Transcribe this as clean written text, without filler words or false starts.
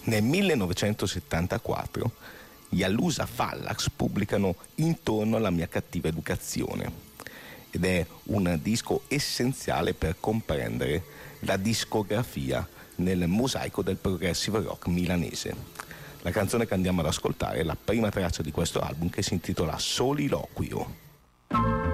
Nel 1974 gli Alusa Fallax pubblicano Intorno alla mia cattiva educazione, ed è un disco essenziale per comprendere la discografia nel mosaico del progressive rock milanese. La canzone che andiamo ad ascoltare è la prima traccia di questo album, che si intitola Soliloquio.